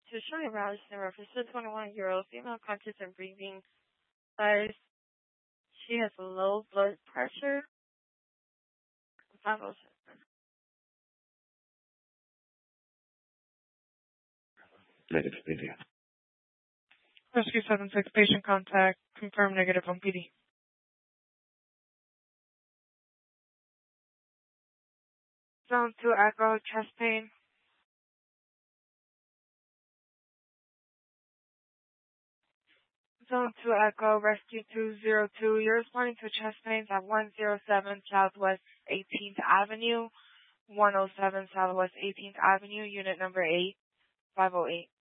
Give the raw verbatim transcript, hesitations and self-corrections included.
To show your routing number for a twenty-one-year-old female conscious and breathing size. She has low blood pressure. Vitals. Negative P D. Rescue seven six, patient contact, confirm negative on P D. Zone two echo, chest pain. Zone two echo, rescue two zero two. You're responding to chest pains at one oh seven Southwest eighteenth Avenue, one oh seven Southwest eighteenth Avenue, unit number eight, five oh eight.